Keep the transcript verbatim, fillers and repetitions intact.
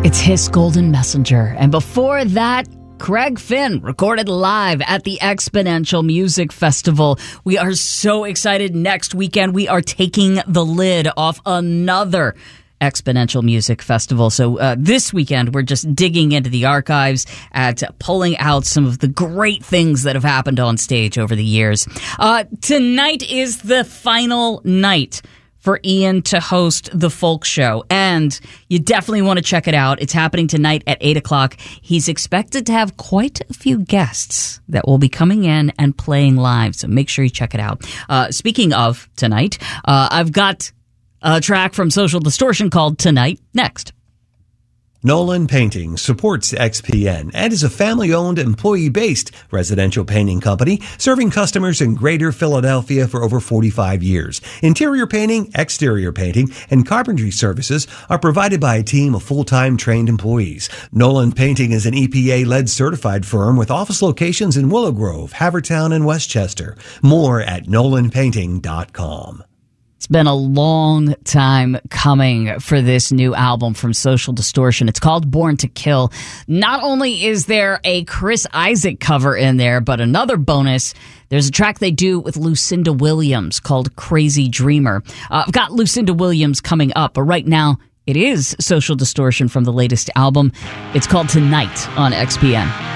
It's His Golden Messenger. And before that, Craig Finn recorded live at the Exponential Music Festival. We are so excited. Next weekend, we are taking the lid off another Exponential Music Festival. So uh, this weekend, we're just digging into the archives at pulling out some of the great things that have happened on stage over the years. Uh, tonight is the final night for Ian to host the Folk Show, and you definitely want to check it out. It's happening tonight at eight o'clock. He's expected to have quite a few guests that will be coming in and playing live, so make sure you check it out. Uh, speaking of tonight, uh, I've got a track from Social Distortion called Tonight next. Nolan Painting supports X P N and is a family-owned, employee-based residential painting company serving customers in Greater Philadelphia for over forty-five years. Interior painting, exterior painting, and carpentry services are provided by a team of full-time trained employees. Nolan Painting is an E P A-led certified firm with office locations in Willow Grove, Havertown, and Westchester. More at nolan painting dot com. It's been a long time coming for this new album from Social Distortion. It's called Born to Kill. Not only is there a Chris Isaak cover in there, but another bonus, there's a track they do with Lucinda Williams called Crazy Dreamer. Uh, I've got Lucinda Williams coming up, but right now it is Social Distortion from the latest album. It's called Tonight on X P N.